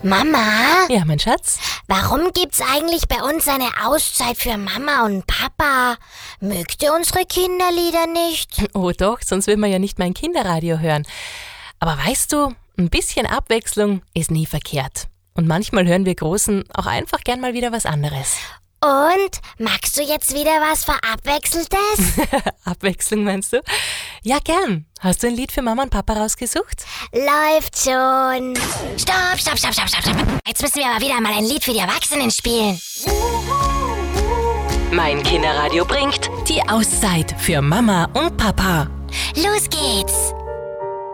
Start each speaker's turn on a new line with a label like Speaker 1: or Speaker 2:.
Speaker 1: Mama?
Speaker 2: Ja, mein Schatz?
Speaker 1: Warum gibt's eigentlich bei uns eine Auszeit für Mama und Papa? Mögt ihr unsere Kinderlieder nicht?
Speaker 2: Oh doch, sonst will man ja nicht mein Kinderradio hören. Aber weißt du, ein bisschen Abwechslung ist nie verkehrt. Und manchmal hören wir Großen auch einfach gern mal wieder was anderes.
Speaker 1: Und? Magst du jetzt wieder was Verabwechseltes?
Speaker 2: Abwechslung meinst du? Ja, gern. Hast du ein Lied für Mama und Papa rausgesucht?
Speaker 1: Läuft schon. Stopp. Jetzt müssen wir aber wieder mal ein Lied für die Erwachsenen spielen.
Speaker 2: Mein Kinderradio bringt die Auszeit für Mama und Papa.
Speaker 1: Los geht's.